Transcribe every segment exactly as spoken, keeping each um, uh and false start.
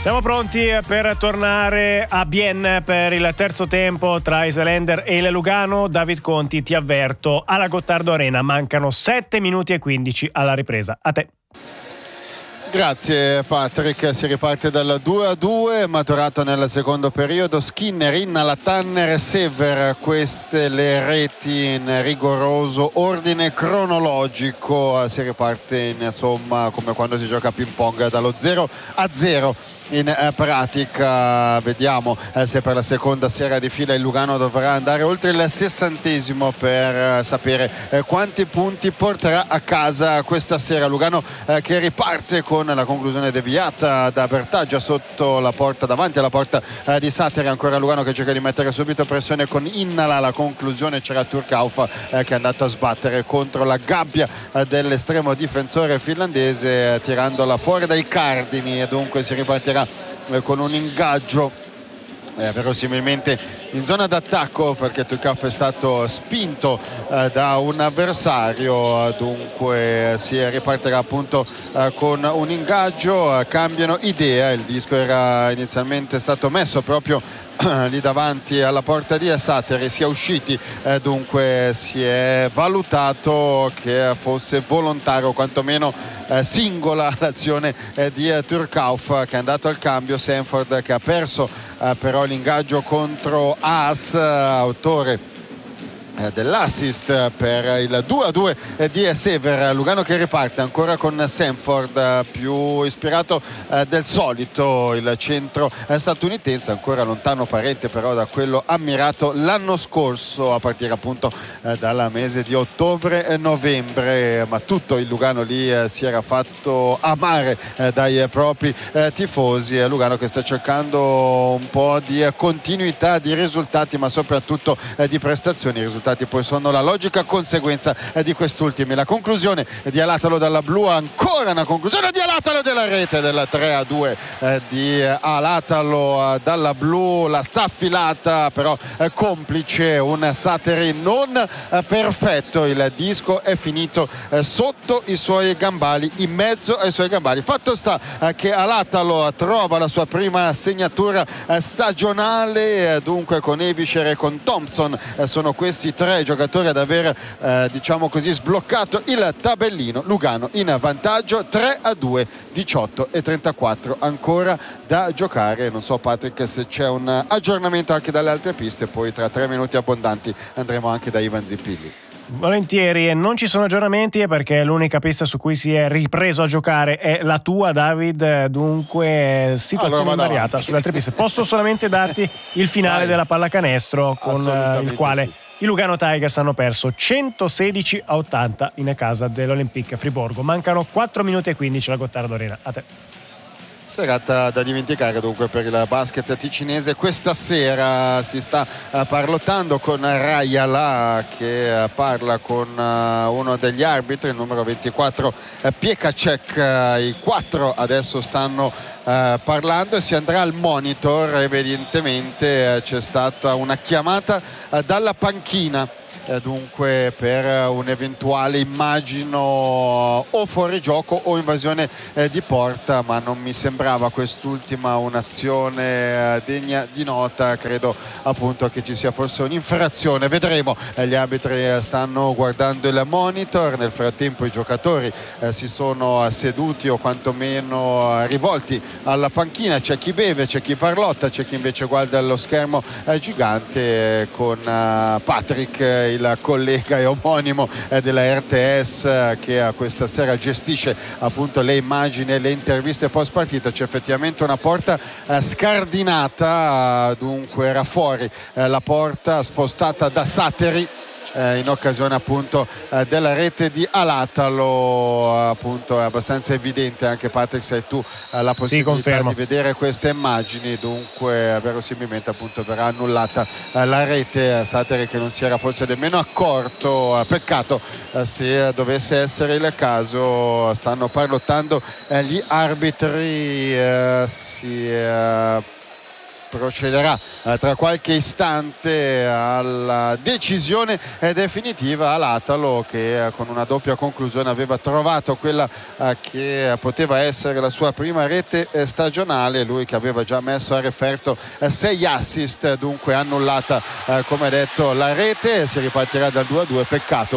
Siamo pronti per tornare a Bienne per il terzo tempo tra Iserländer e il Lugano. David Conti, ti avverto, alla Gottardo Arena mancano sette minuti e quindici alla ripresa. A te. Grazie Patrick, si riparte dal due a due, maturato nel secondo periodo. Skinner, Innala, Tanner, Sever, queste le reti in rigoroso ordine cronologico. Si riparte insomma come quando si gioca a ping pong dallo zero a zero. In eh, pratica vediamo eh, se per la seconda sera di fila il Lugano dovrà andare oltre il sessantesimo per eh, sapere eh, quanti punti porterà a casa questa sera. Lugano eh, che riparte con la conclusione deviata da Bertaggia sotto la porta, davanti alla porta eh, di Sateri. Ancora Lugano che cerca di mettere subito pressione con Innala. La conclusione c'era Turkauf eh, che è andato a sbattere contro la gabbia eh, dell'estremo difensore finlandese, eh, tirandola fuori dai cardini, e dunque si ripartirà con un ingaggio eh, verosimilmente in zona d'attacco, perché Turkauf è stato spinto eh, da un avversario. Dunque si ripartirà appunto eh, con un ingaggio. Eh, cambiano idea, il disco era inizialmente stato messo proprio lì davanti alla porta di Sateri, si è usciti, eh, dunque si è valutato che fosse volontario o quantomeno eh, singola l'azione eh, di eh, Turkauf, che è andato al cambio. Sanford che ha perso eh, però l'ingaggio contro Haas, autore dell'assist per il due a due di Sever. Lugano che riparte ancora con Sanford, più ispirato del solito, il centro statunitense, ancora lontano parente però da quello ammirato l'anno scorso, a partire appunto dal mese di ottobre-novembre. Ma tutto il Lugano lì si era fatto amare dai propri tifosi. Lugano che sta cercando un po' di continuità di risultati, ma soprattutto di prestazioni. I risultati poi sono la logica conseguenza eh, di quest'ultimi. La conclusione di Alatalo dalla blu, ancora una conclusione di Alatalo della rete del tre a due eh, di Alatalo eh, dalla blu. La sta affilata però eh, complice un Sateri non eh, perfetto. Il disco è finito eh, sotto i suoi gambali, in mezzo ai suoi gambali. Fatto sta eh, che Alatalo trova la sua prima segnatura eh, stagionale, eh, dunque con Ebischer e con Thompson eh, sono questi tre giocatori ad aver eh, diciamo così sbloccato il tabellino. Lugano in vantaggio tre a due, diciotto e trentaquattro ancora da giocare. Non so Patrick se c'è un aggiornamento anche dalle altre piste, poi tra tre minuti abbondanti andremo anche da Ivan Zippilli. Volentieri, non ci sono aggiornamenti perché l'unica pista su cui si è ripreso a giocare è la tua, David, dunque situazione allora, invariata sulle altre piste. Posso solamente darti il finale Vai. della pallacanestro, con il quale sì. i Lugano Tigers hanno perso centosedici a ottanta in casa dell'Olympique Friburgo. Mancano quattro minuti e quindici alla Gottardo Arena. A te. Serata da dimenticare dunque per il basket ticinese. Questa sera si sta uh, parlottando con Rajala, che uh, parla con uh, uno degli arbitri, il numero ventiquattro uh, Piekacek. Uh, i quattro adesso stanno uh, parlando e si andrà al monitor. Evidentemente uh, c'è stata una chiamata uh, dalla panchina, Eh, dunque per un eventuale, immagino, o fuorigioco o invasione eh, di porta, ma non mi sembrava quest'ultima un'azione eh, degna di nota. Credo appunto che ci sia forse un'infrazione, vedremo. Eh, gli arbitri eh, stanno guardando il monitor. Nel frattempo i giocatori eh, si sono seduti o quantomeno eh, rivolti alla panchina. C'è chi beve, c'è chi parlotta, c'è chi invece guarda lo schermo eh, gigante eh, con eh, Patrick, eh, il collega e omonimo eh, della R T S, eh, che questa sera gestisce appunto le immagini e le interviste post partita. C'è effettivamente una porta eh, scardinata, eh, dunque era fuori eh, la porta spostata da Sateri eh, in occasione appunto eh, della rete di Alatalo. Appunto è abbastanza evidente, anche Patrick sai tu eh, la possibilità sì, di vedere queste immagini, dunque verosimilmente appunto verrà annullata eh, la rete. Sateri che non si era forse nemmeno accorto, eh, peccato eh, se dovesse essere il caso. Stanno parlottando eh, gli arbitri, eh, si eh, procederà eh, tra qualche istante alla decisione definitiva. Alatalo, che eh, con una doppia conclusione aveva trovato quella eh, che poteva essere la sua prima rete eh, stagionale, lui che aveva già messo a referto eh, sei assist, dunque annullata eh, come detto la rete. Si ripartirà dal due a due, peccato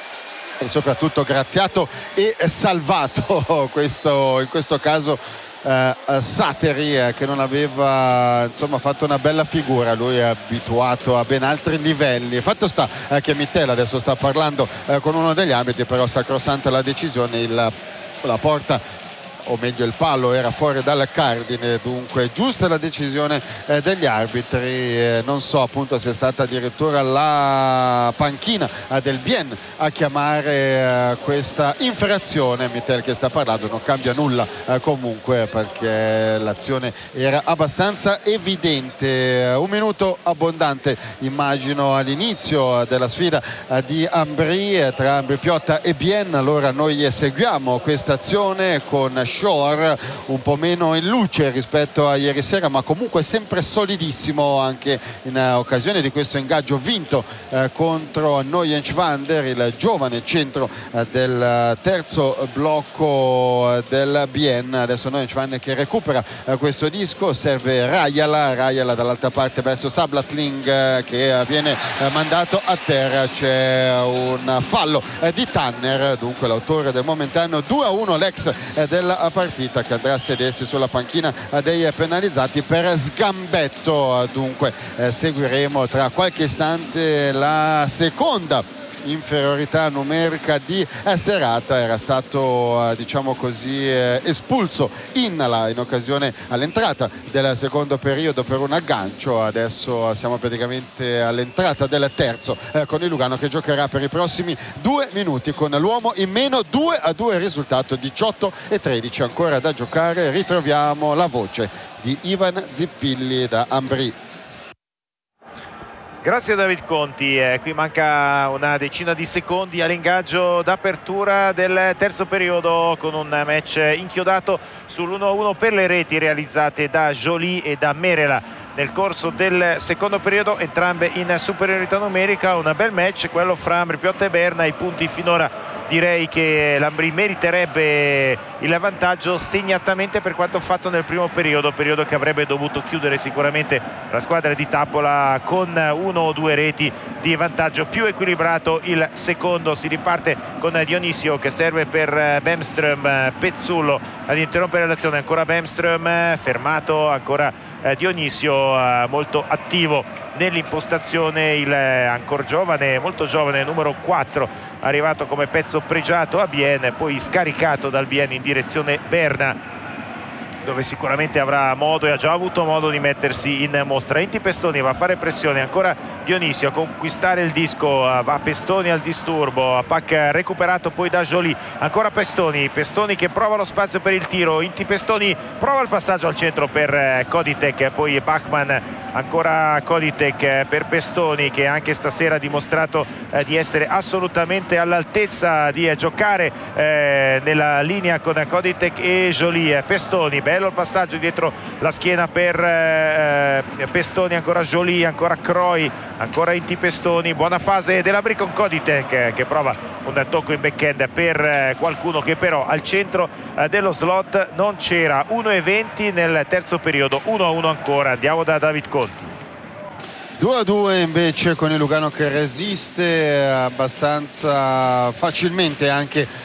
e soprattutto graziato e salvato questo, in questo caso uh, Sateri, eh, che non aveva insomma fatto una bella figura. Lui è abituato a ben altri livelli. Fatto sta eh, che Mittel adesso sta parlando eh, con uno degli arbitri, però sacrosanta la decisione, il, la porta o meglio il palo era fuori dal cardine, dunque giusta la decisione eh, degli arbitri. Eh, non so appunto se è stata addirittura la panchina eh, del Bien a chiamare eh, questa infrazione. Mittel che sta parlando, non cambia nulla eh, comunque, perché l'azione era abbastanza evidente. Un minuto abbondante immagino all'inizio della sfida eh, di Ambry eh, tra Ambry Piotta e Bien. Allora noi seguiamo questa azione con Shore un po' meno in luce rispetto a ieri sera, ma comunque sempre solidissimo anche in uh, occasione di questo ingaggio vinto uh, contro Neuenschwander, il giovane centro uh, del uh, terzo blocco uh, del Bien. Adesso Neuenschwander che recupera uh, questo disco, serve Rajala, Rajala dall'altra parte verso Sablatling uh, che uh, viene uh, mandato a terra. C'è un fallo uh, di Tanner, dunque l'autore del momentaneo due a uno, l'ex uh, della partita, che andrà a sedersi sulla panchina dei penalizzati per sgambetto. Dunque eh, seguiremo tra qualche istante la seconda inferiorità numerica di serata. Era stato eh, diciamo così eh, espulso Innala in occasione all'entrata del secondo periodo per un aggancio. Adesso siamo praticamente all'entrata del terzo eh, con il Lugano che giocherà per i prossimi due minuti con l'uomo in meno. Due a due risultato, diciotto e tredici ancora da giocare. Ritroviamo la voce di Ivan Zippilli da Ambry. Grazie a David Conti. Eh, qui manca una decina di secondi all'ingaggio d'apertura del terzo periodo, con un match inchiodato sull'uno a uno per le reti realizzate da Joly e da Merela nel corso del secondo periodo, entrambe in superiorità numerica. Un bel match quello fra Ambry Piotta e Berna. I punti finora direi che l'Ambry meriterebbe il vantaggio, segnatamente per quanto fatto nel primo periodo, periodo che avrebbe dovuto chiudere sicuramente la squadra di Tappola con uno o due reti di vantaggio. Più equilibrato il secondo, si riparte con Dionisio che serve per Bemström, Pezzullo ad interrompere l'azione, ancora Bemström fermato, ancora Dionisio molto attivo nell'impostazione, il ancora giovane, molto giovane numero quattro, arrivato come pezzo pregiato a Bien, poi scaricato dal Bien in direzione Berna, dove sicuramente avrà modo e ha già avuto modo di mettersi in mostra. Inti Pestoni va a fare pressione, ancora Dionisio a conquistare il disco, va Pestoni al disturbo, Pac recuperato poi da Joly, ancora Pestoni, Pestoni che prova lo spazio per il tiro, Inti Pestoni prova il passaggio al centro per Koditek, poi Bachmann, ancora Koditek per Pestoni che anche stasera ha dimostrato eh, di essere assolutamente all'altezza di eh, giocare eh, nella linea con Koditek e Joly. Pestoni, bello il passaggio dietro la schiena per eh, Pestoni, ancora Joly, ancora Croy, ancora Inti Pestoni, buona fase dell'Ambry con Koditek che prova un tocco in backhand per eh, qualcuno che però al centro eh, dello slot non c'era. Uno e venti nel terzo periodo, uno a uno ancora. Andiamo da David Conti. due a due invece con il Lugano che resiste abbastanza facilmente anche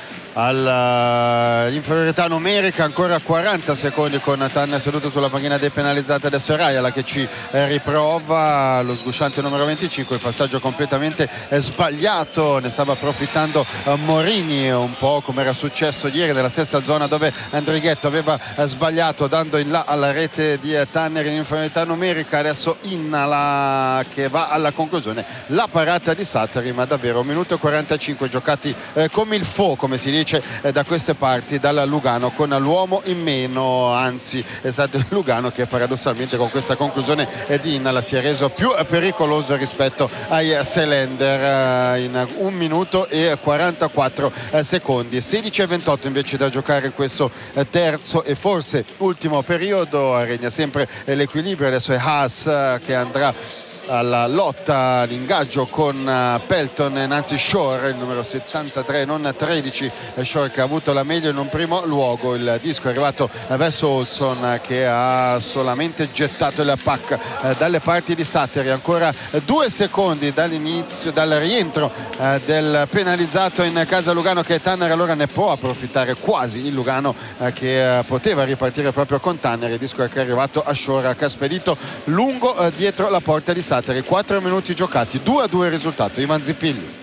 all'inferiorità numerica. Ancora quaranta secondi con Tanner seduto sulla panchina dei penalizzati. Adesso è Rajala che ci riprova lo sgusciante numero venticinque, il passaggio completamente sbagliato, ne stava approfittando Morini, un po' come era successo ieri nella stessa zona dove Andrighetto aveva sbagliato dando in là alla rete di Tanner in inferiorità numerica. Adesso Innala che va alla conclusione, la parata di Sateri, ma davvero un minuto e quarantacinque giocati eh, come il fo, come si dice invece eh, da queste parti dal Lugano con l'uomo in meno, anzi è stato il Lugano che paradossalmente con questa conclusione eh, di Innala si è reso più pericoloso rispetto ai Selender eh, in un minuto e quarantaquattro eh, secondi. Sedici e ventotto invece da giocare in questo eh, terzo e forse ultimo periodo. Regna sempre eh, l'equilibrio, adesso è Haas eh, che andrà alla lotta, all'ingaggio con uh, Pelton e Nancy Shore, il numero settantatré, non tredici. Shore che ha avuto la meglio in un primo luogo. Il disco è arrivato uh, verso Olson uh, che ha solamente gettato il pack uh, dalle parti di Satteri. Ancora uh, due secondi dall'inizio, dal rientro uh, del penalizzato in casa Lugano, che Tanner allora ne può approfittare quasi. Il Lugano uh, che uh, poteva ripartire proprio con Tanner. Il disco che è arrivato a Shore che ha spedito lungo uh, dietro la porta di Satteri. Quattro minuti giocati, due a due il risultato. Ivan Zippilli.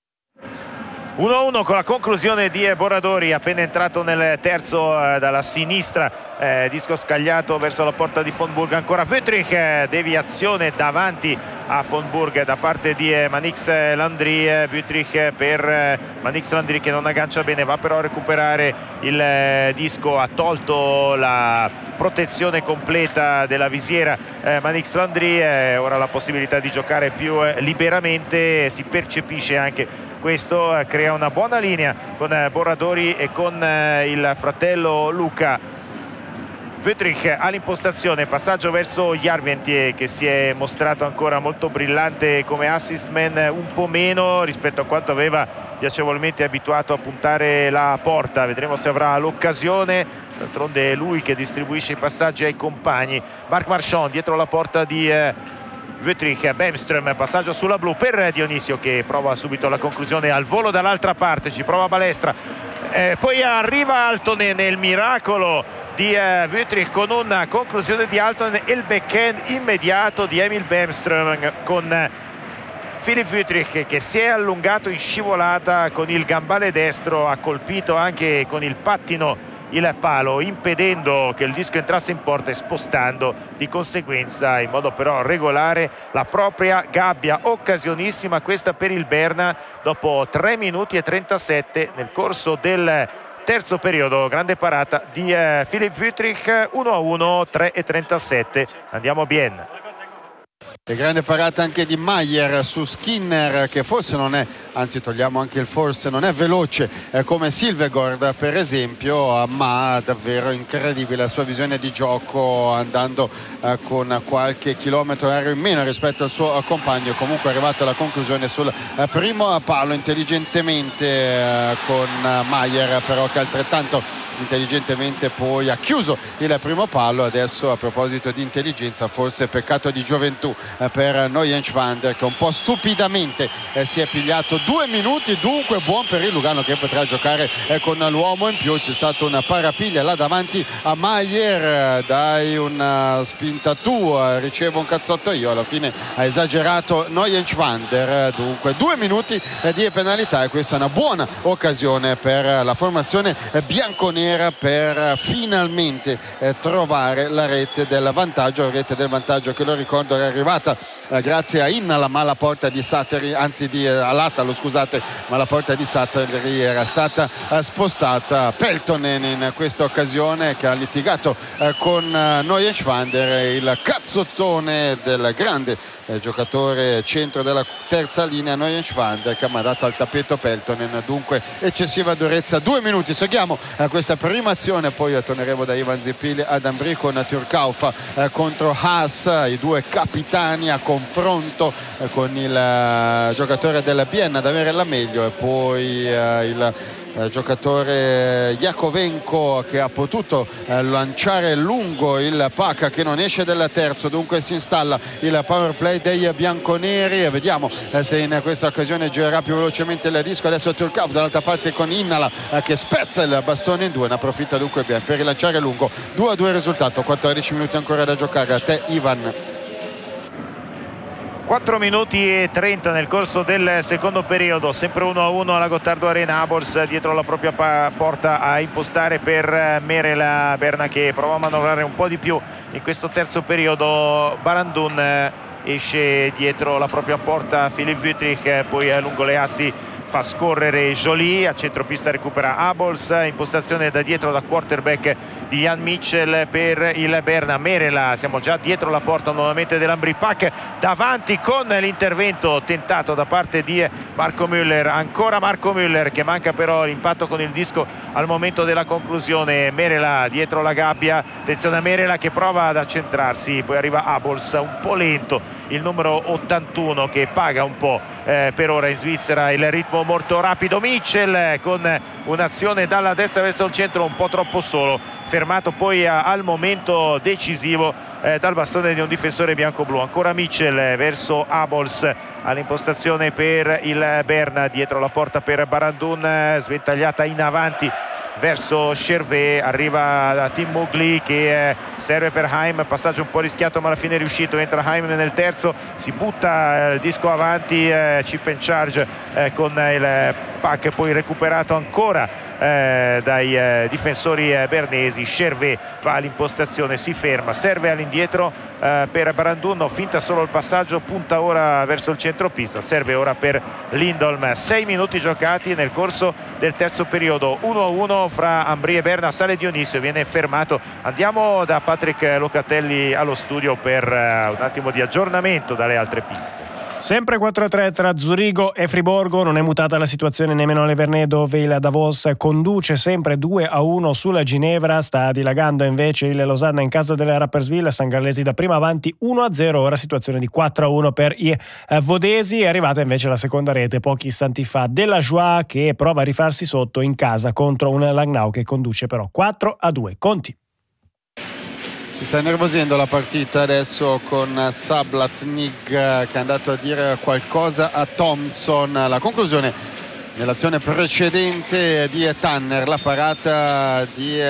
uno a uno con la conclusione di Borradori, appena entrato nel terzo eh, dalla sinistra, eh, disco scagliato verso la porta di von Burg. Ancora Wüthrich, eh, deviazione davanti a von Burg da parte di eh, Manix Landry. eh, Wüthrich per eh, Manix Landry che non aggancia bene, va però a recuperare il eh, disco, ha tolto la protezione completa della visiera eh, Manix Landry, eh, ora la possibilità di giocare più eh, liberamente, si percepisce anche questo, eh, crea una buona linea con eh, Borradori e con eh, il fratello Luca. Wüthrich all'impostazione, passaggio verso Järventie che si è mostrato ancora molto brillante come assist man, un po' meno rispetto a quanto aveva piacevolmente abituato a puntare la porta. Vedremo se avrà l'occasione, d'altronde è lui che distribuisce i passaggi ai compagni. Marc Marchand dietro la porta di eh, Wüthrich, Bemström, passaggio sulla blu per Dionisio che prova subito la conclusione al volo dall'altra parte, ci prova Balestra, eh, poi arriva Altonen nel miracolo di eh, Wüthrich con una conclusione di Altonen e il backhand immediato di Emil Bemström con eh, Philipp Wüthrich che si è allungato in scivolata con il gambale destro, ha colpito anche con il pattino il palo, impedendo che il disco entrasse in porta e spostando di conseguenza in modo però regolare la propria gabbia. Occasionissima questa per il Berna dopo tre minuti e trentasette nel corso del terzo periodo. Grande parata di eh, Philipp Wüthrich. Uno a uno, tre e trentasette. Andiamo a Bienne. E grande parata anche di Mayer su Skinner, che forse non è, anzi togliamo anche il forse, non è veloce eh, come Silvegård per esempio, ma davvero incredibile la sua visione di gioco, andando eh, con qualche chilometro aereo in meno rispetto al suo compagno. Comunque è arrivato alla conclusione sul eh, primo palo intelligentemente eh, con Mayer, però che altrettanto intelligentemente poi ha chiuso il primo palo. Adesso, a proposito di intelligenza, forse peccato di gioventù eh, per Neuenschwander, che un po' stupidamente eh, si è pigliato due minuti, dunque buon per il Lugano che potrà giocare eh, con l'uomo in più. C'è stata una parapiglia là davanti a Mayer, dai una spinta tu, eh, ricevo un cazzotto io, alla fine ha esagerato Neuenschwander, dunque due minuti eh, di penalità, e questa è una buona occasione per la formazione eh, bianconera per finalmente eh, trovare la rete del vantaggio, rete del vantaggio che, lo ricordo, era arrivata eh, grazie a Innala, ma la porta di Satteri, anzi di eh, Alatalo scusate, ma la porta di Satteri era stata eh, spostata. Peltonen in questa occasione, che ha litigato eh, con eh, Neuenschwander, il cazzottone del grande eh, giocatore centro della terza linea Neuenschwander, che ha mandato al tappeto Peltonen, dunque eccessiva durezza. Due minuti, seguiamo eh, questa prima azione, poi torneremo da Ivan Zippilli ad Ambri con Turkaufa eh, contro Haas, i due capitani a confronto eh, con il eh, giocatore della Bienne ad avere la meglio, e poi eh, il Eh, giocatore Jakovenko che ha potuto eh, lanciare lungo il Paca, che non esce dal terzo, dunque si installa il power play dei bianconeri, e vediamo eh, se in questa occasione girerà più velocemente il disco. Adesso Turkov dall'altra parte con Innala eh, che spezza il bastone in due, ne approfitta dunque bene per rilanciare lungo. Due a due il risultato, quattordici minuti ancora da giocare. A te Ivan. quattro minuti e trenta nel corso del secondo periodo, sempre uno a uno alla Gottardo Arena. Abors dietro la propria porta a impostare per Merel. Berna che prova a manovrare un po' di più in questo terzo periodo. Barandun esce dietro la propria porta, Philipp Wüthrich, poi lungo le assi fa scorrere Joly, a centropista recupera Abols, impostazione da dietro da quarterback di Jan Mitchell per il Berna. Merela, siamo già dietro la porta nuovamente dell'Ambri, Pack davanti con l'intervento tentato da parte di Marco Müller, ancora Marco Müller che manca però l'impatto con il disco al momento della conclusione. Merela dietro la gabbia, attenzione a Merela che prova ad accentrarsi, poi arriva Abols, un po' lento il numero ottantuno che paga un po' eh, per ora in Svizzera il ritmo molto rapido. Mitchell con un'azione dalla destra verso il centro un po' troppo solo, fermato poi a, al momento decisivo eh, dal bastone di un difensore bianco-blu. Ancora Mitchell verso Abols all'impostazione per il Berna, dietro la porta per Barandun, sventagliata in avanti verso Chervé, arriva Tim Mugli che eh, serve per Haim, passaggio un po' rischiato ma alla fine è riuscito, entra Haim nel terzo, si butta eh, il disco avanti, eh, chip and charge eh, con il Pack poi recuperato ancora Eh, dai eh, difensori eh, bernesi. Chervé va all'impostazione, si ferma, serve all'indietro eh, per Barandun, finta solo il passaggio, punta ora verso il centropista, serve ora per Lindholm. Sei minuti giocati nel corso del terzo periodo, uno a uno fra Ambri e Berna. Sale Dionisio, viene fermato. Andiamo da Patrick Locatelli allo studio per eh, un attimo di aggiornamento dalle altre piste. Sempre quattro a tre tra Zurigo e Friburgo, non è mutata la situazione nemmeno alle Vernè, dove il Davos conduce sempre due a uno sulla Ginevra. Sta dilagando invece il Losanna in casa delle Rapperswil, San Gallesi da prima avanti uno a zero, ora situazione di quattro a uno per i Vodesi. È arrivata invece la seconda rete pochi istanti fa della Joie, che prova a rifarsi sotto in casa contro un Langnau che conduce però quattro a due. Conti. Si sta nervosendo la partita adesso con Sablatnik che è andato a dire qualcosa a Thompson. La conclusione nell'azione precedente di Tanner, la parata di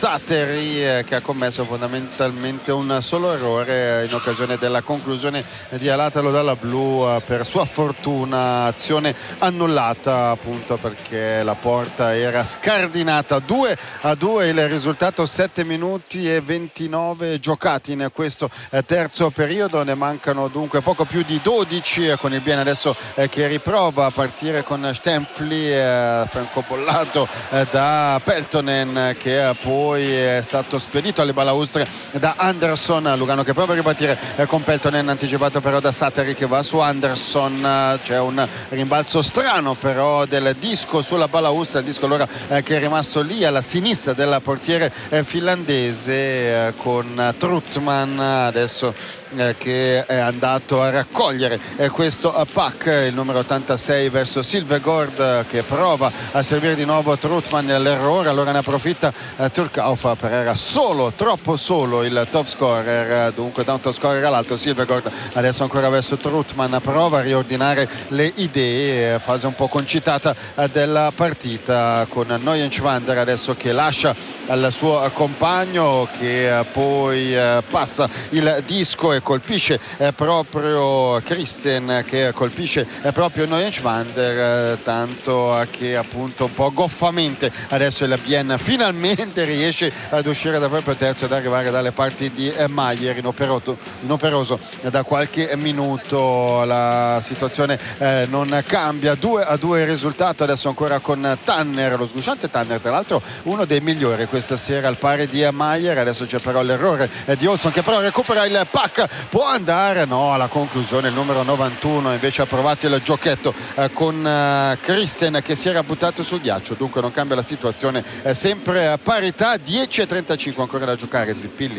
Sateri che ha commesso fondamentalmente un solo errore in occasione della conclusione di Alatalo dalla blu, per sua fortuna azione annullata appunto perché la porta era scardinata. Due a due il risultato, sette minuti e ventinove giocati in questo terzo periodo, ne mancano dunque poco più di dodici, con il Bienne adesso che riprova a partire con Stempfli, eh, francobollato eh, da Peltonen che poi è stato spedito alle balaustre da Anderson. Lugano che prova a ripartire eh, con Peltonen, anticipato però da Sateri che va su Anderson. C'è un rimbalzo strano però del disco sulla balaustra, il disco allora eh, che è rimasto lì alla sinistra del portiere eh, finlandese, eh, con Trutman adesso eh, che è andato a raccogliere eh, questo uh, Pack, il numero ottantasei verso Silvegård che prova a servire di nuovo Trutman nell'errore, allora ne approfitta eh, Turkaufer, per era solo, troppo solo il top scorer, dunque da un top scorer all'altro. Silvegård adesso ancora verso Trutman, prova a riordinare le idee, fase un po' concitata eh, della partita con Neuenschwander adesso che lascia il suo compagno che eh, poi eh, passa il disco e colpisce eh, proprio Christen, che colpisce eh, proprio Neuenschwander, eh, tanto che appunto un po' goffamente adesso il Bienne finalmente riesce ad uscire da proprio terzo ed arrivare dalle parti di eh, Maier, inoperoso, inoperoso da qualche minuto. La situazione eh, non cambia, due a due il risultato adesso ancora con Tanner, lo sgusciante Tanner, tra l'altro uno dei migliori questa sera al pari di Maier. Adesso c'è però l'errore eh, di Olsson che però recupera il Pack, può andare no alla conclusione, il numero novantuno invece ha provato il giochetto eh, con eh, Christen che si era buttato sul ghiaccio, dunque non cambia la situazione, eh, sempre a parità, dieci e trentacinque ancora da giocare. Zippilli.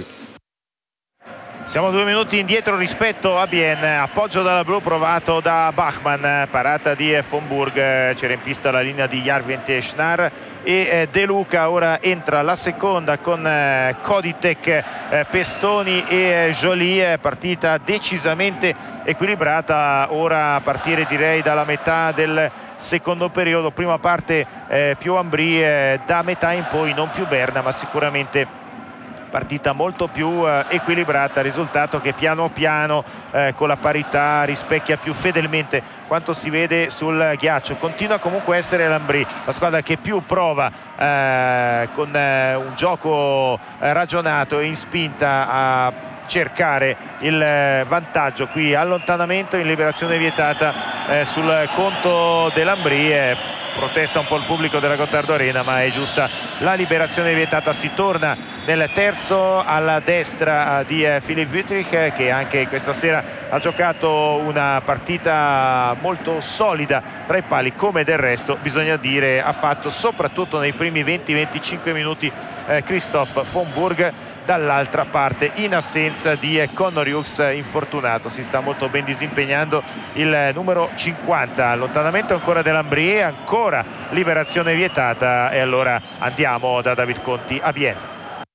Siamo due minuti indietro rispetto a Bienne, appoggio dalla blu provato da Bachmann, parata di von Burg, c'era in pista la linea di Järvent Schnar e De Luca. Ora entra la seconda con Koditek, Pestoni e Joly, partita decisamente equilibrata ora a partire direi dalla metà del secondo periodo, prima parte eh, più Ambri, eh, da metà in poi non più Berna ma sicuramente partita molto più eh, equilibrata, risultato che piano piano eh, con la parità rispecchia più fedelmente quanto si vede sul ghiaccio. Continua comunque a essere l'Ambri la squadra che più prova eh, con eh, un gioco eh, ragionato e in spinta a cercare il vantaggio. Qui allontanamento in liberazione vietata eh, sul conto dell'Ambrì. Eh, protesta un po' il pubblico della Gottardo Arena, ma è giusta la liberazione vietata. Si torna nel terzo alla destra di eh, Philipp Wüttrich, eh, che anche questa sera ha giocato una partita molto solida tra i pali, come del resto bisogna dire ha fatto soprattutto nei primi venti venticinque minuti eh, Christoph von Burg. Dall'altra parte, in assenza di eh, Connor Hughes, eh, infortunato, si sta molto ben disimpegnando il eh, numero cinquanta. Allontanamento ancora dell'Ambrì, ancora liberazione vietata, e allora andiamo da David Conti a Bienne.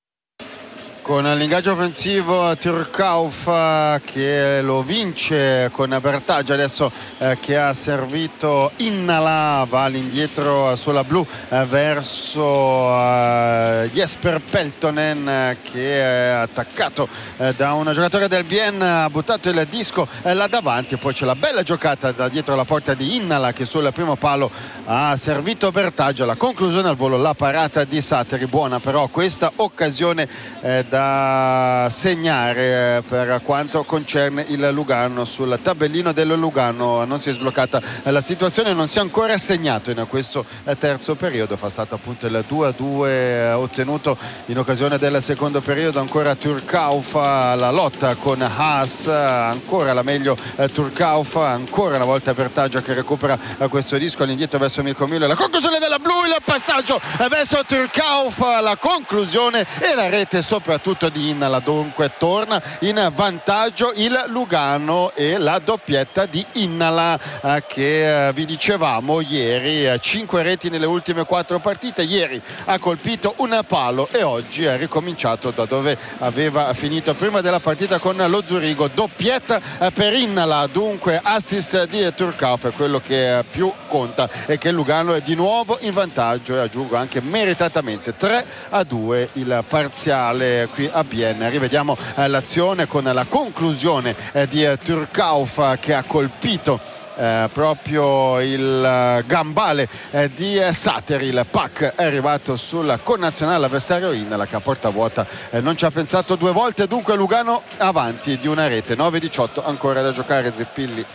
Con l'ingaggio offensivo Turkauf che lo vince con Bertaggia, adesso eh, che ha servito Innala, va all'indietro sulla blu eh, verso eh, Jesper Peltonen, che è attaccato eh, da un giocatore del Bienne, ha buttato il disco eh, là davanti, e poi c'è la bella giocata da dietro la porta di Innala, che sul primo palo ha servito Bertaggia. La conclusione al volo, la parata di Sateri, buona però questa occasione eh, da segnare eh, per quanto concerne il Lugano. Sul tabellino del Lugano non si è sbloccata eh, la situazione, non si è ancora segnato in questo eh, terzo periodo. Fa stato appunto il due a due eh, ottenuto in occasione del secondo periodo. Ancora Turkauf, la lotta con Haas, ancora la meglio eh, Turkauf, ancora una volta Bertaggia che recupera eh, questo disco all'indietro verso Mirko Müller, la conclusione della blu, il passaggio eh, verso Turkauf, la conclusione e la rete soprattutto di Innala. Dunque torna in vantaggio il Lugano e la doppietta di Innala eh, che eh, vi dicevamo ieri, eh, cinque reti nelle ultime quattro partite. Ieri ha colpito un palo e oggi ha ricominciato da dove aveva finito prima della partita con lo Zurigo. Doppietta eh, per Innala, dunque assist di Turkauf, è quello che eh, più conta, e che il Lugano è di nuovo in vantaggio, e aggiungo anche meritatamente tre a due il parziale qui a Bienne. Rivediamo eh, l'azione con la conclusione eh, di eh, Turkauf, che ha colpito eh, proprio il eh, gambale eh, di eh, Sateri. Il pack è arrivato sul connazionale avversario Innala, che a porta vuota eh, non ci ha pensato due volte. Dunque Lugano avanti di una rete. Nove diciotto ancora da giocare. Zeppilli.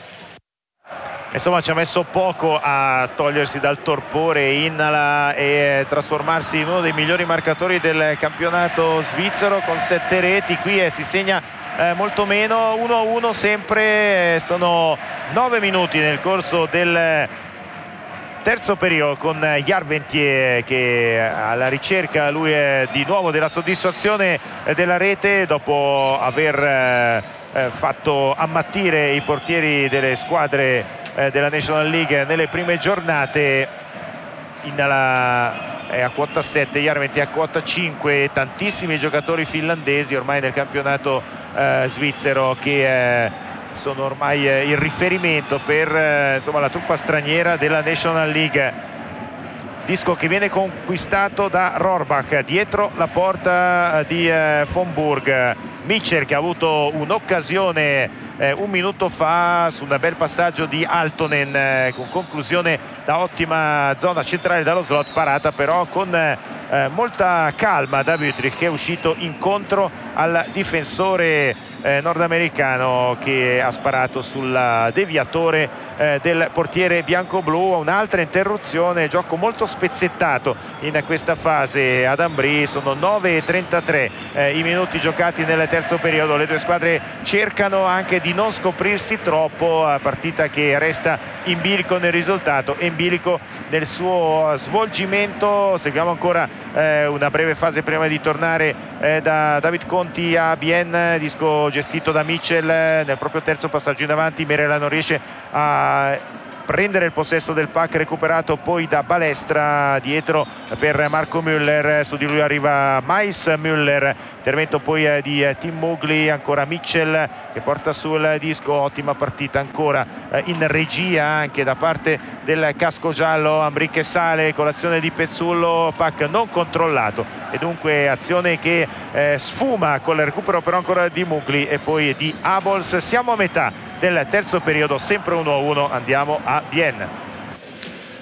Insomma, ci ha messo poco a togliersi dal torpore Innala e trasformarsi in uno dei migliori marcatori del campionato svizzero, con sette reti. Qui eh, si segna eh, molto meno, uno a uno sempre. Eh, sono nove minuti nel corso del terzo periodo, con Jarventier che alla ricerca lui è di nuovo della soddisfazione della rete dopo aver eh, fatto ammattire i portieri delle squadre della National League nelle prime giornate. Innala è a quota sette, Jarventier a quota cinque, tantissimi giocatori finlandesi ormai nel campionato eh, svizzero che eh, sono ormai eh, il riferimento per eh, insomma, la truppa straniera della National League. Disco che viene conquistato da Rohrbach dietro la porta di eh, von Burg. Mitchell, che ha avuto un'occasione eh, un minuto fa su un bel passaggio di Altonen, eh, con conclusione da ottima zona centrale dallo slot, parata però con eh, molta calma da Wüttrich, che è uscito incontro al difensore eh, nordamericano, che ha sparato sul deviatore eh, del portiere bianco-blu. Un'altra interruzione, gioco molto spezzettato in questa fase ad Ambrì. Sono nove e trentatré eh, i minuti giocati nel terzo periodo. Le due squadre cercano anche di non scoprirsi troppo, partita che resta in bilico nel risultato e in bilico nel suo svolgimento. Seguiamo ancora eh, una breve fase prima di tornare eh, da David Conti a Bienne. Disco gestito da Mitchell nel proprio terzo passaggio in avanti. Merela non riesce a prendere il possesso del pack, recuperato poi da Balestra dietro per Marco Müller. Su di lui arriva Mais Müller, intervento poi di Tim Mugli, ancora Mitchell che porta sul disco. Ottima partita ancora in regia anche da parte del casco giallo. Ambrì che sale con l'azione di Pezzullo, pack non controllato e dunque azione che eh, sfuma con il recupero però ancora di Mugli e poi di Abols. Siamo a metà del terzo periodo, sempre uno a uno. Andiamo a Bienne.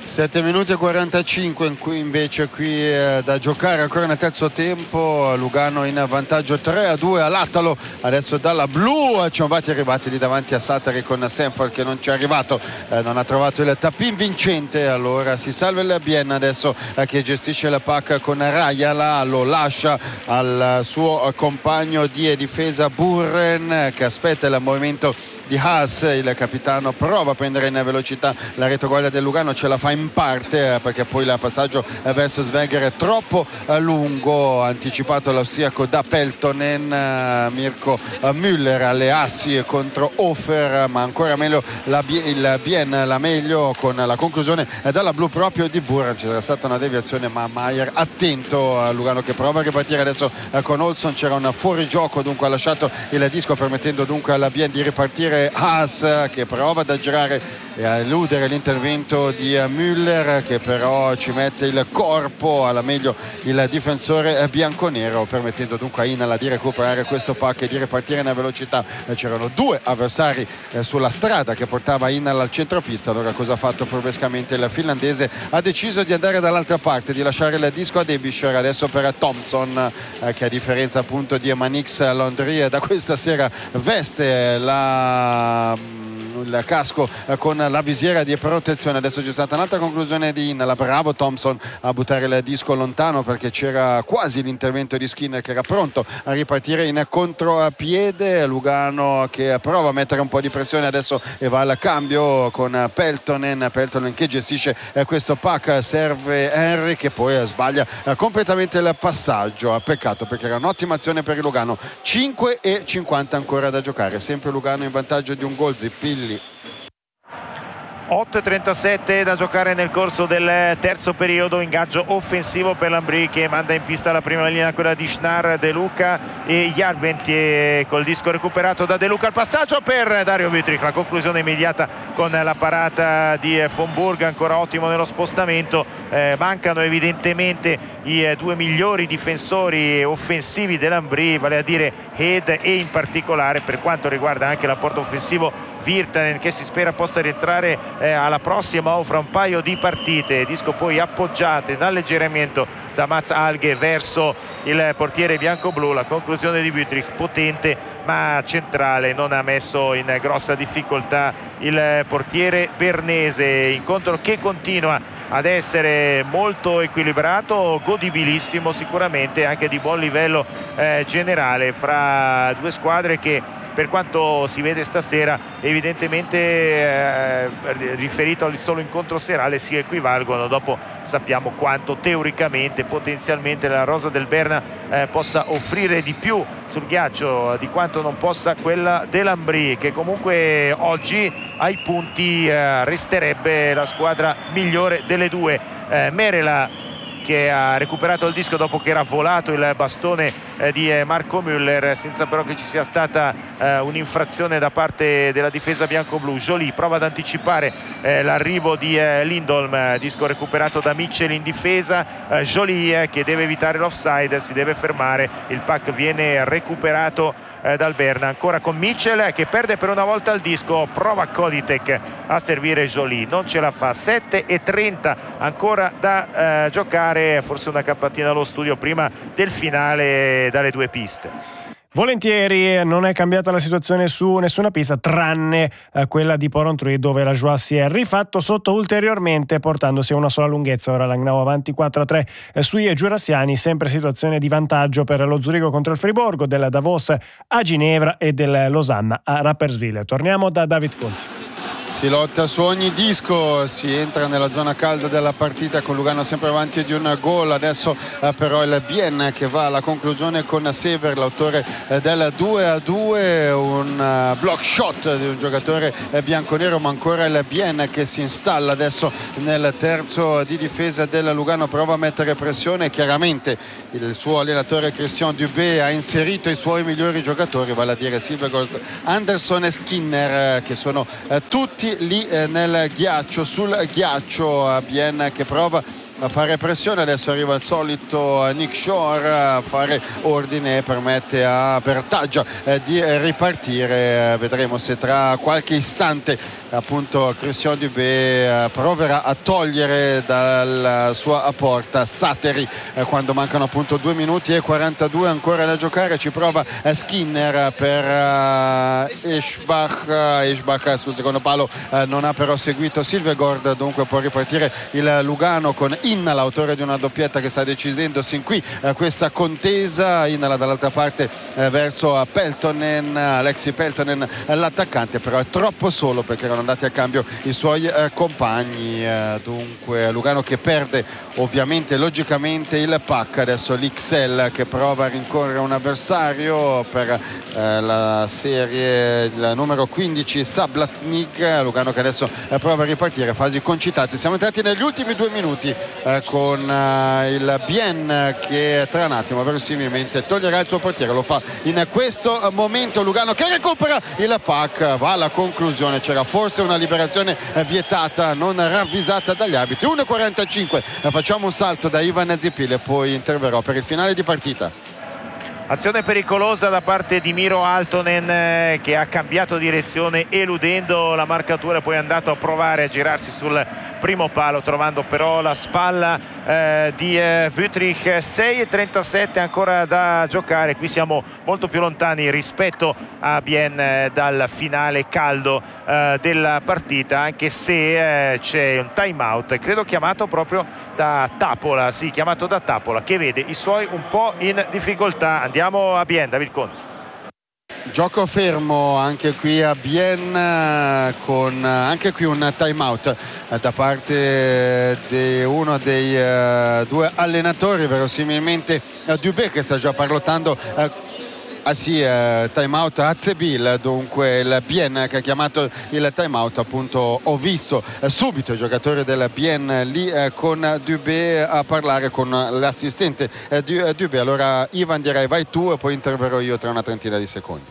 sette minuti e quarantacinque in cui invece qui eh, da giocare ancora nel terzo tempo. Lugano in vantaggio tre a due all'Attalo, adesso dalla blu Ciambati arrivati lì davanti a Satari con Sanford che non ci è arrivato, eh, non ha trovato il tappin vincente, allora si salva il Bienne adesso eh, che gestisce la pacca con Rajala, lo lascia al suo compagno di difesa Burren che aspetta il movimento di Haas, il capitano prova a prendere in velocità la retroguardia del Lugano, ce la fa in parte eh, perché poi il passaggio eh, verso Svenger è troppo eh, lungo, anticipato l'austriaco da Peltonen, eh, Mirko eh, Müller alle assi contro Hofer, ma ancora meglio la, il Bienne, la meglio con la conclusione eh, dalla blu proprio di Burren. C'era stata una deviazione ma Maier attento a Lugano che prova a ripartire adesso eh, con Olson, c'era un fuorigioco, dunque ha lasciato il disco permettendo dunque alla Bienne di ripartire. Haas che prova ad aggirare e a eludere l'intervento di Müller che però ci mette il corpo, alla meglio il difensore bianconero, permettendo dunque a Inala di recuperare questo pack e di ripartire in velocità. C'erano due avversari sulla strada che portava Inala al centropista, allora cosa ha fatto furbescamente il finlandese? Ha deciso di andare dall'altra parte, di lasciare il disco a Derbyshire adesso per Thompson che a differenza appunto di Manix Landry da questa sera veste la il casco con la visiera di protezione. Adesso c'è stata un'altra conclusione di Inala, bravo Thompson a buttare il disco lontano perché c'era quasi l'intervento di Skinner che era pronto a ripartire in contropiede. Lugano che prova a mettere un po' di pressione adesso e va al cambio con Peltonen, Peltonen che gestisce questo pack, serve Henry che poi sbaglia completamente il passaggio, peccato perché era un'ottima azione per il Lugano. Cinque e cinquanta ancora da giocare, sempre Lugano in vantaggio di un gol. Zippilli otto e trentasette da giocare nel corso del terzo periodo, ingaggio offensivo per Lambri che manda in pista la prima linea, quella di Schnar, De Luca e Jarbentier col disco recuperato da De Luca, il passaggio per Dario Wüthrich, la conclusione immediata con la parata di von Burg, ancora ottimo nello spostamento. Eh, mancano evidentemente i eh, due migliori difensori offensivi dell'Ambri, vale a dire Head e in particolare per quanto riguarda anche l'apporto offensivo Virtanen che si spera possa rientrare eh, alla prossima o fra un paio di partite. Disco poi appoggiato in alleggerimento da Mats Alge verso il portiere bianco-blu, la conclusione di Wüthrich potente ma centrale, non ha messo in grossa difficoltà il portiere bernese. Incontro che continua ad essere molto equilibrato, godibilissimo sicuramente, anche di buon livello eh, generale fra due squadre che per quanto si vede stasera evidentemente eh, riferito al solo incontro serale si equivalgono, dopo sappiamo quanto teoricamente potenzialmente la rosa del Berna eh, possa offrire di più sul ghiaccio di quanto non possa quella dell'Ambri, che comunque oggi ai punti eh, resterebbe la squadra migliore delle due. eh, Merela che ha recuperato il disco dopo che era volato il bastone eh, di eh, Marco Müller, senza però che ci sia stata eh, un'infrazione da parte della difesa bianco-blu. Joly prova ad anticipare eh, l'arrivo di eh, Lindholm, eh, disco recuperato da Mitchell in difesa. eh, Joly eh, che deve evitare l'offside, si deve fermare, il pack viene recuperato dal Berna, ancora con Mitchell che perde per una volta il disco, prova Koditek a servire Joly, non ce la fa. Sette e trenta ancora da eh, giocare, forse una cappatina allo studio prima del finale dalle due piste. Volentieri, non è cambiata la situazione su nessuna pista tranne eh, quella di Porrentruy, dove la Joie si è rifatto sotto ulteriormente portandosi a una sola lunghezza. Ora Langnau avanti quattro a tre eh, sui giurassiani, sempre situazione di vantaggio per lo Zurigo contro il Friburgo, del Davos a Ginevra e del Losanna a Rapperswil. Torniamo da David Conti. Si lotta su ogni disco, si entra nella zona calda della partita con Lugano sempre avanti di un gol. Adesso eh, però il Bienne che va alla conclusione con Sever, l'autore eh, del due a due, un uh, block shot di un giocatore eh, bianconero, ma ancora il Bienne che si installa adesso nel terzo di difesa del Lugano, prova a mettere pressione. Chiaramente il suo allenatore Christian Dubé ha inserito i suoi migliori giocatori, vale a dire Silvergold, Anderson e Skinner, eh, che sono eh, tutti lì eh, nel ghiaccio, sul ghiaccio. Bienne che prova a fare pressione. Adesso arriva il solito Nick Shore a fare ordine e permette a Bertaggia eh, di ripartire. Eh, vedremo se tra qualche istante appunto Christian Dubé eh, proverà a togliere dalla sua porta Satteri eh, quando mancano appunto due minuti e quarantadue ancora da giocare. Ci prova eh, Skinner per eh, Eschbach Eschbach sul secondo palo eh, non ha però seguito Silvegord, dunque può ripartire il Lugano con Innala, autore di una doppietta che sta decidendo sin qui eh, questa contesa. Innala dall'altra parte eh, verso Peltonen, Alexi Peltonen, l'attaccante però è troppo solo perché erano andati a cambio i suoi eh, compagni. Eh, dunque Lugano che perde ovviamente logicamente il pack. Adesso l'X L che prova a rincorrere un avversario per eh, la serie il numero quindici Sablatnik. Lugano che adesso eh, prova a ripartire, fasi concitate. Siamo entrati negli ultimi due minuti eh, con eh, il Bien che tra un attimo verosimilmente toglierà il suo portiere. Lo fa in questo momento. Lugano che recupera il pack, va alla conclusione. C'era forse una liberazione vietata, non ravvisata dagli arbitri. uno e quarantacinque, facciamo un salto da Ivan Zippil e poi interverrò per il finale di partita. Azione pericolosa da parte di Miro Aaltonen eh, che ha cambiato direzione eludendo la marcatura, poi è andato a provare a girarsi sul primo palo trovando però la spalla eh, di eh, Wüttrich. sei e trentasette ancora da giocare, qui siamo molto più lontani rispetto a Bien eh, dal finale caldo eh, della partita, anche se eh, c'è un time out credo chiamato proprio da Tapola, sì, chiamato da Tapola, che vede i suoi un po' in difficoltà. Andiamo a Bien, David Conti. Gioco fermo anche qui a Bien, con anche qui un time out da parte di uno dei uh, due allenatori, verosimilmente uh, Dubé, che sta già parlottando. Uh, Ah sì, eh, time out a Zebil, dunque il Bien che ha chiamato il time out. Appunto ho visto eh, subito i giocatori del Bien lì eh, con Dubé a parlare con l'assistente eh, di eh, Dubé. Allora Ivan, direi vai tu e poi interverrò io tra una trentina di secondi.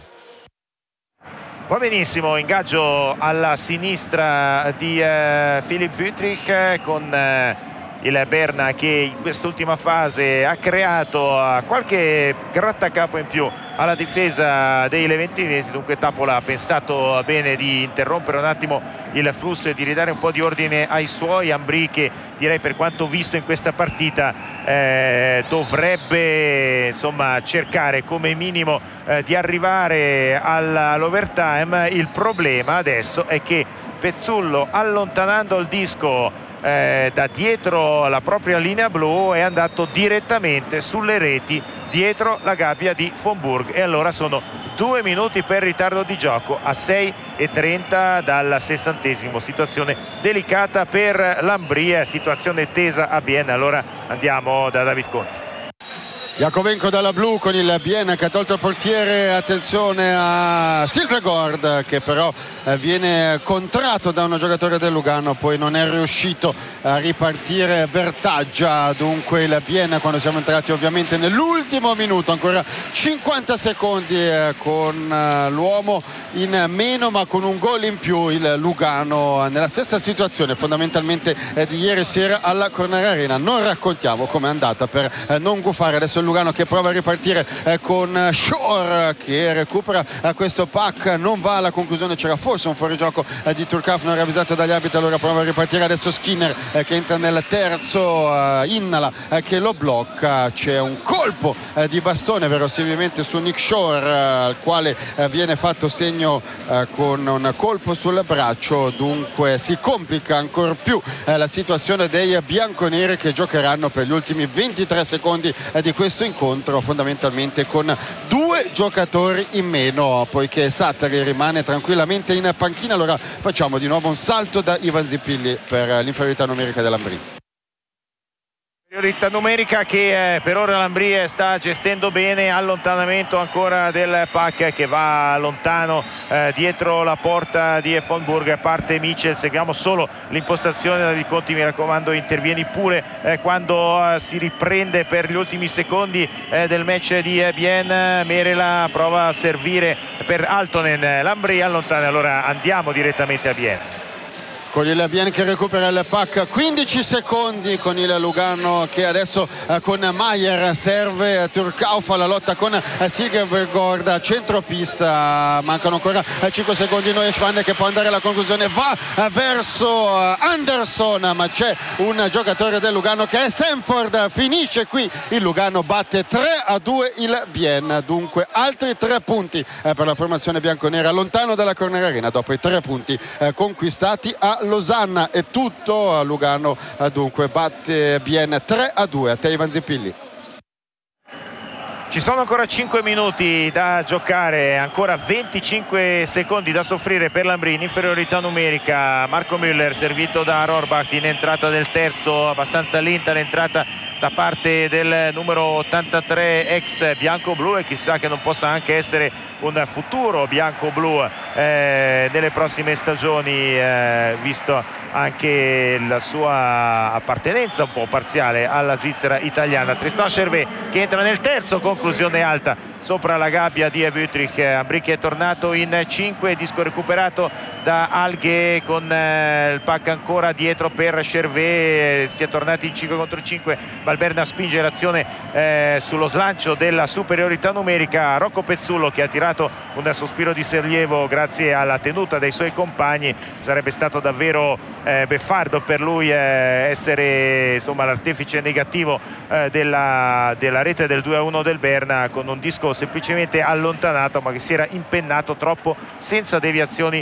Va benissimo, ingaggio alla sinistra di eh, Philipp Wüttrich eh, con eh, il Berna che in quest'ultima fase ha creato uh, qualche grattacapo in più alla difesa dei leventinesi. Dunque Tapola ha pensato bene di interrompere un attimo il flusso e di ridare un po' di ordine ai suoi. Ambry, che direi per quanto visto in questa partita eh, dovrebbe insomma cercare come minimo eh, di arrivare all'overtime. Il problema adesso è che Pezzullo, allontanando il disco Eh, da dietro la propria linea blu, è andato direttamente sulle reti dietro la gabbia di von Burg, e allora sono due minuti per ritardo di gioco a sei e trenta dal sessantesimo. Situazione delicata per l'Ambria, situazione tesa a Bien. Allora andiamo da David Conti. Jakovenko dalla blu con il Bien che ha tolto il portiere. Attenzione a Silvegord che però viene contratto da un giocatore del Lugano, poi non è riuscito a ripartire Bertaggia. Dunque il Bien, quando siamo entrati ovviamente nell'ultimo minuto, ancora cinquanta secondi con l'uomo in meno ma con un gol in più, il Lugano nella stessa situazione fondamentalmente di ieri sera alla Corner Arena. Non raccontiamo com'è andata per non gufare. Adesso Lugano che prova a ripartire eh, con Shore che recupera eh, questo pack, non va alla conclusione. C'era forse un fuorigioco eh, di Turkaf non ravvisato dagli arbitri, allora prova a ripartire adesso Skinner eh, che entra nel terzo, eh, Innala eh, che lo blocca. C'è un colpo eh, di bastone verosimilmente su Nick Shore eh, al quale eh, viene fatto segno eh, con un colpo sul braccio. Dunque si complica ancora più eh, la situazione dei bianconeri che giocheranno per gli ultimi ventitré secondi eh, di questo incontro, fondamentalmente con due giocatori in meno, poiché Sattari rimane tranquillamente in panchina. Allora facciamo di nuovo un salto da Ivan Zippilli per l'inferiorità numerica dell'Ambry. Priorità numerica che eh, per ora l'Ambry sta gestendo bene. Allontanamento ancora del pack che va lontano eh, dietro la porta di von Burg. Parte Mitchell, seguiamo solo l'impostazione. David Conti, mi raccomando, intervieni pure eh, quando eh, si riprende per gli ultimi secondi eh, del match di eh, Bien. Merela prova a servire per Aaltonen, l'Ambry allontana. Allora andiamo direttamente a Bien. con il Bien che recupera il pack, quindici secondi con il Lugano che adesso eh, con Maier serve Turkau, fa la lotta con eh, Silkeborg, centropista, mancano ancora eh, cinque secondi, Neuschwan che può andare alla conclusione, va eh, verso eh, Anderson, ma c'è un giocatore del Lugano che è Sanford, finisce qui il Lugano, batte tre a due il Bien, dunque altri tre punti eh, per la formazione bianconera lontano dalla Corner Arena dopo i tre punti eh, conquistati a Losanna. È tutto, a Lugano eh, dunque batte Bien tre a due. A te Ivan Zippilli. Ci sono ancora cinque minuti da giocare, ancora venticinque secondi da soffrire per l'Ambrì in inferiorità numerica. Marco Müller servito da Rohrbach in entrata del terzo, abbastanza lenta l'entrata da parte del numero ottantatré ex bianco-blu, e chissà che non possa anche essere un futuro bianco-blu eh, nelle prossime stagioni, eh, visto anche la sua appartenenza un po' parziale alla Svizzera italiana. Tristan Chervet che entra nel terzo, conclusione alta sopra la gabbia di Wüthrich. Ambrì che è tornato in cinque, disco recuperato da Alghe con eh, il pack ancora dietro per Chervet, si è tornati in cinque contro cinque. Valberna spinge l'azione eh, sullo slancio della superiorità numerica. Rocco Pezzullo che ha tirato un sospiro di sollievo grazie alla tenuta dei suoi compagni. Sarebbe stato davvero eh, beffardo per lui eh, essere insomma l'artefice negativo eh, della, della rete del due a uno del Berna, con un disco semplicemente allontanato ma che si era impennato troppo senza deviazioni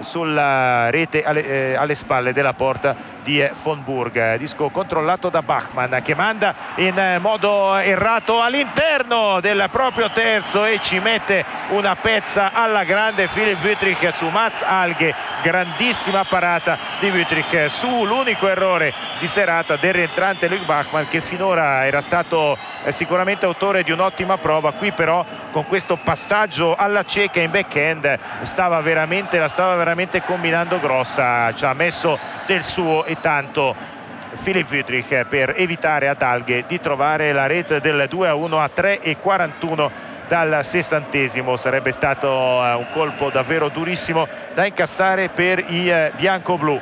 sulla rete alle, eh, alle spalle della porta di von Burg. Disco controllato da Bachmann che manda in modo errato all'interno del proprio terzo e ci mette una pezza alla grande Philipp Wüthrich su Mats Alghe. Grandissima parata di Wüthrich sull'unico errore di serata del rientrante Luc Bachmann, che finora era stato eh, sicuramente autore di un'ottima prova. Qui però con questo passaggio alla cieca in backhand stava veramente, la stava veramente combinando grossa, ci ha messo del suo e tanto Philipp Wüthrich per evitare ad Alghe di trovare la rete del due a uno a tre e quarantuno dal sessantesimo. Sarebbe stato un colpo davvero durissimo da incassare per i bianco-blu.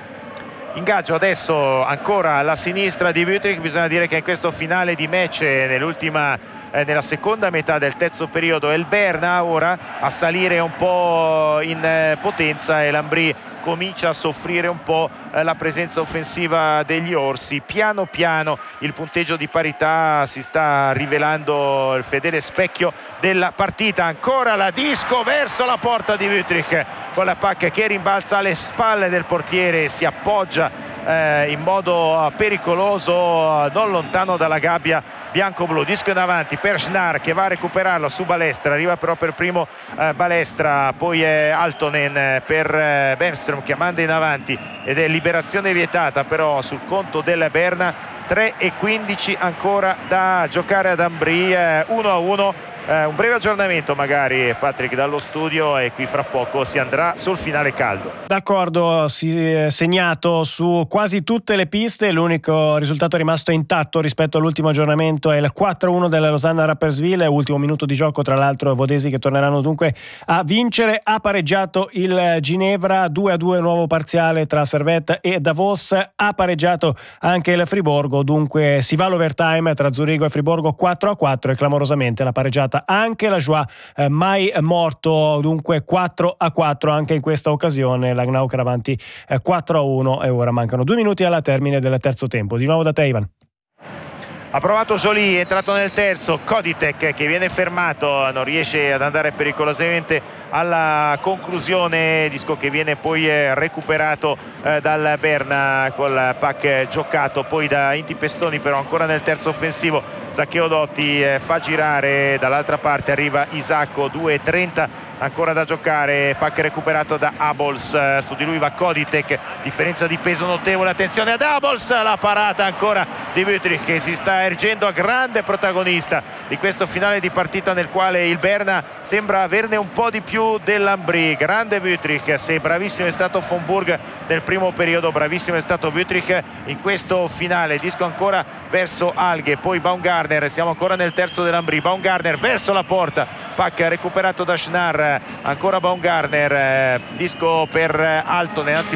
Ingaggio adesso ancora alla sinistra di Wüthrich. Bisogna dire che in questo finale di match, nell'ultima eh, nella seconda metà del terzo periodo, è il Berna ora a salire un po' in eh, potenza, e l'Ambrì comincia a soffrire un po' eh, la presenza offensiva degli orsi. Piano piano il punteggio di parità si sta rivelando il fedele specchio della partita. Ancora la disco verso la porta di Wüthrich con la pacca che rimbalza alle spalle del portiere, si appoggia eh, in modo pericoloso non lontano dalla gabbia bianco-blu. Disco in avanti per Schnarr che va a recuperarlo su Balestra, arriva però per primo eh, Balestra, poi è Altonen per eh, Bemström che manda in avanti ed è liberazione vietata però sul conto del Berna. Tre e quindici ancora da giocare ad Ambrì, eh, uno a uno. Eh, un breve aggiornamento magari, Patrick, dallo studio, e qui fra poco si andrà sul finale caldo. D'accordo, si è segnato su quasi tutte le piste. L'unico risultato rimasto intatto rispetto all'ultimo aggiornamento è il quattro a uno della Losanna Rapperswil, ultimo minuto di gioco, tra l'altro Vodesi che torneranno dunque a vincere. Ha pareggiato il Ginevra, due a due nuovo parziale tra Servette e Davos. Ha pareggiato anche il Friburgo, dunque si va all'overtime tra Zurigo e Friburgo quattro a quattro, e clamorosamente la pareggiata anche la Joie, eh, mai morto, dunque quattro a quattro anche in questa occasione. La Gnau era avanti eh, quattro a uno, e ora mancano due minuti alla termine del terzo tempo. Di nuovo da te, Ivan. Ha provato Joly, è entrato nel terzo. Koditek che viene fermato, non riesce ad andare pericolosamente alla conclusione. Disco che viene poi recuperato eh, dal Berna col pack giocato poi da Inti Pestoni, però ancora nel terzo offensivo. Zaccheo Dotti eh, fa girare, dall'altra parte arriva Isacco, due e trenta ancora da giocare, pack recuperato da Abols, su di lui va Koditek, differenza di peso notevole, attenzione ad Abols, la parata ancora di Wüthrich che si sta ergendo a grande protagonista di questo finale di partita nel quale il Berna sembra averne un po' di più dell'Ambrì. Grande Wüthrich, se bravissimo è stato von Burg nel primo periodo, bravissimo è stato Wüthrich in questo finale. Disco ancora verso Alghe, poi Baumgartner, siamo ancora nel terzo dell'Ambrì. Baumgartner verso la porta, pack recuperato da Schnarr, ancora Baumgartner, disco per Altonen, anzi